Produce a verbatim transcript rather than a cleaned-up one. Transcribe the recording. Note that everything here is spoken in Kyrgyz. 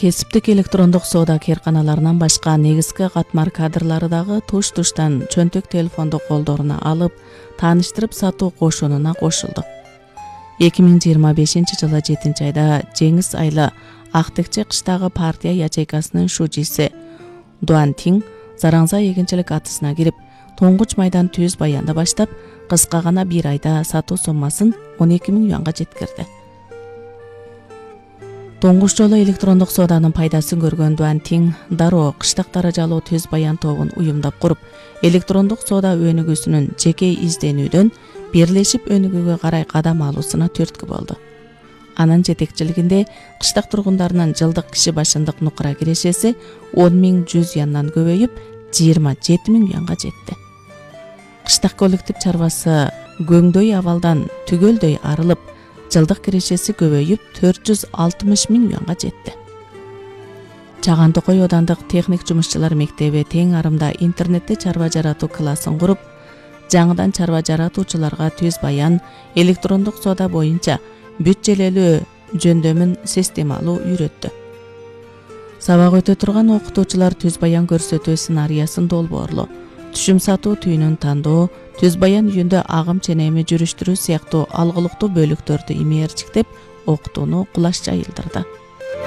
Кесиптик электрондук соода кээрканаларынан башка негизги катмар кадрлары дагы туш-туштан чөнтөк телефонду колдоруна алып, тааныштырып сатуу кошунуна кошулду. эки миң жыйырма бешинчи жылы жетинчи айда Жеңиз айлы Актекче кыштагы партия ячейкасынын шужиси Дуан Тиң Зараңза эгинчилик атысына кирип, тоңгуч майдан түз баянды баштап, кыска гана бир айда сатуу соммасын он эки миң юанга жеткирди. Тоңгуч жолу электрондук сооданын пайдасын көргөн Дуан Тиң дароо кыштак даражалуу түз баян тобун уюмдап куруп, электрондук соода өнүгүүсүнүн жеке изденүүдөн бирлешип өнүгүүгө карай кадам алуусуна түрткү болду. Анын жетекчилигинде кыштак тургундарынын жылдык киши башындык нукура кирешеси он миң жүз юандан көбөйүп, жыйырма жети миң юанга жетти. Кыштак коллектив чарбасы көңдөй абалдан түгөлдөй арылып, жылдык кирешеси көбөйүп төрт жүз алтымыш миң юанга жетти. Чаган Токой Оодандык техник жумушчулар мектеби тең арымда интернетте чарба жаратуу классын куруп, жаңыдан чарба жаратуучуларга түз баян, электрондук соода боюнча бүт желелүү жөндөмүн системалуу үйрөттү. Сабак өтө турган окутуучулар түз баян көрсөтүү сценариясын долбоорлоо, түшүм сатуу түйүнүн тандоо, түз баян үйүндө агым ченеми жүрүштүрүү сыяктуу алгылыктуу бөлүктөрдү имээрчиктеп, окутууну кулаш жайылдырды.